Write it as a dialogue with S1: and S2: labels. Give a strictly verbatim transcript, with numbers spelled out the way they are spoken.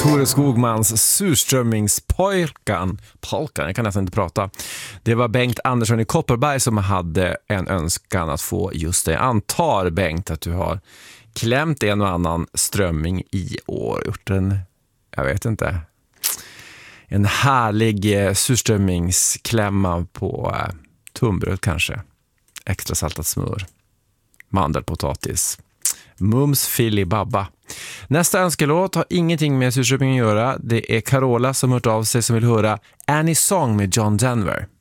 S1: Tore Skogmans surströmmingspojkan. Polkan, jag kan nästan inte prata. Det var Bengt Andersson i Kopparberg som hade en önskan att få just det. Jag antar, Bengt, att du har klämt en och annan strömming i år. Gjort en, jag vet inte, en härlig eh, surströmmingsklämma på eh, tunnbröd kanske. Extra saltat smör. Mandelpotatis. Mums filibabba. Nästa önskelåt har ingenting med surströmming att göra. Det är Carola som hört av sig som vill höra Annie Song med John Denver.